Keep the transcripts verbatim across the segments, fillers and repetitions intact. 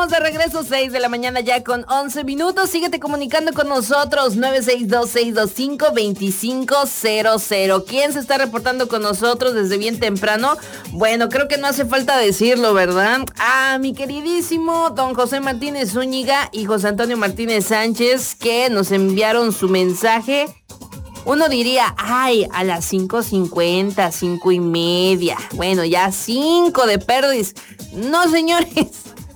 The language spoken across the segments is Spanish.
estamos de regreso, seis de la mañana ya con once minutos. Síguete comunicando con nosotros, nueve seis dos, seis dos cinco, dos cinco cero cero. ¿Quién se está reportando con nosotros desde bien temprano? Bueno, creo que no hace falta decirlo, ¿verdad? Ah, mi queridísimo don José Martínez Zúñiga y José Antonio Martínez Sánchez, que nos enviaron su mensaje. Uno diría, ay, a las cinco cincuenta, cinco y media. Bueno, ya cinco de perdis. No, señores.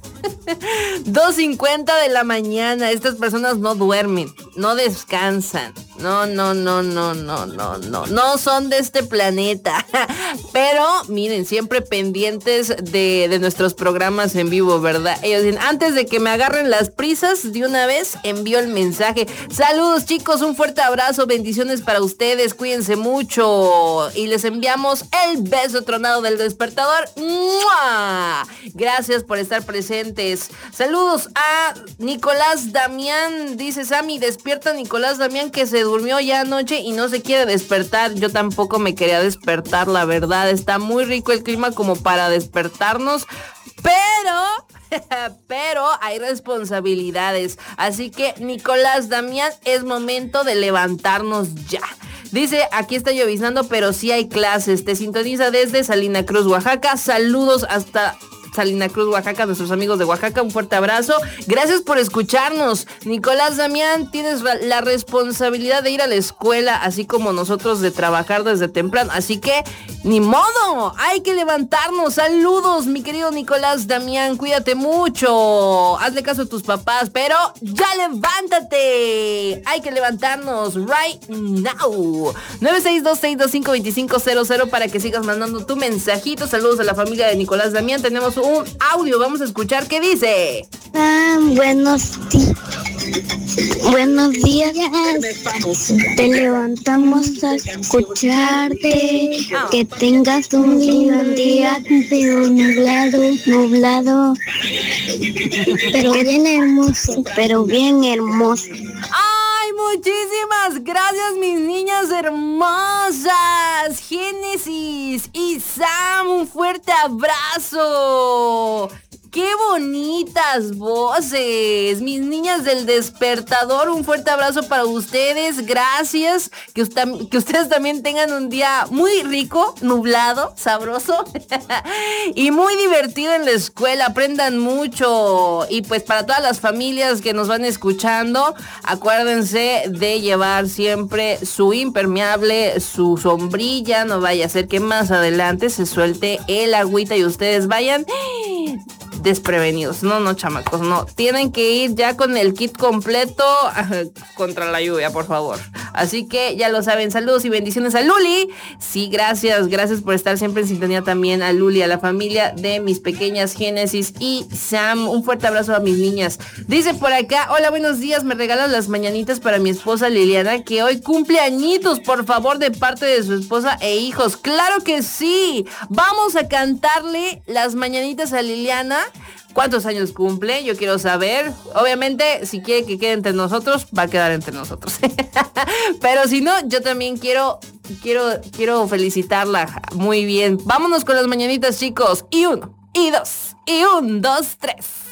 dos cincuenta de la mañana. Estas personas no duermen, no descansan. No, no, no, no, no, no, no. No son de este planeta. Pero, miren, siempre pendientes de, de nuestros programas en vivo, ¿verdad? Ellos dicen, antes de que me agarren las prisas, de una vez envío el mensaje. Saludos, chicos, un fuerte abrazo, bendiciones para ustedes, cuídense mucho. Y les enviamos el beso tronado del despertador. ¡Mua! Gracias por estar presentes. Saludos a Nicolás Damián. Dice Sammy, despierta Nicolás Damián, que se durmió ya anoche y no se quiere despertar. Yo tampoco me quería despertar, la verdad. Está muy rico el clima como para despertarnos, pero pero hay responsabilidades. Así que, Nicolás Damián, es momento de levantarnos ya. Dice, aquí está lloviznando, pero sí hay clases. Te sintoniza desde Salina Cruz, Oaxaca. Saludos hasta Salina Cruz, Oaxaca, nuestros amigos de Oaxaca, un fuerte abrazo. Gracias por escucharnos. Nicolás Damián, tienes la responsabilidad de ir a la escuela, así como nosotros de trabajar desde temprano, así que ni modo, hay que levantarnos. Saludos, mi querido Nicolás Damián, cuídate mucho, hazle caso a tus papás, pero ya levántate, hay que levantarnos right now. nueve seis dos, seis dos cinco, dos cinco cero cero para que sigas mandando tu mensajito. Saludos a la familia de Nicolás Damián. Tenemos un audio, vamos a escuchar qué dice. Ah, buenos días. Buenos días. Te levantamos a escucharte. Que tengas un lindo día, pero nublado, nublado. Pero bien hermoso, pero bien hermoso. ¡Ay, muchísimas gracias, mis niñas hermosas! Génesis y Sam, un fuerte abrazo. ¡Qué bonitas voces! Mis niñas del despertador, un fuerte abrazo para ustedes. Gracias. Que, usted, que ustedes también tengan un día muy rico, nublado, sabroso y muy divertido en la escuela. Aprendan mucho. Y pues para todas las familias que nos van escuchando, acuérdense de llevar siempre su impermeable, su sombrilla. No vaya a ser que más adelante se suelte el agüita y ustedes vayan desprevenidos. No, no, chamacos, no. Tienen que ir ya con el kit completo contra la lluvia, por favor. Así que ya lo saben. Saludos y bendiciones a Luli. Sí, gracias. Gracias por estar siempre en sintonía también a Luli, a la familia de mis pequeñas Génesis y Sam. Un fuerte abrazo a mis niñas. Dice por acá, hola, buenos días. Me regalan las mañanitas para mi esposa Liliana, que hoy cumple añitos, por favor, de parte de su esposa e hijos. Claro que sí. Vamos a cantarle las mañanitas a Liliana. ¿Cuántos años cumple? Yo quiero saber. Obviamente, si quiere que quede entre nosotros, va a quedar entre nosotros. Pero si no, yo también quiero, quiero, quiero felicitarla. Muy bien. Vámonos con las mañanitas, chicos. Y uno, y dos, y un, dos, tres.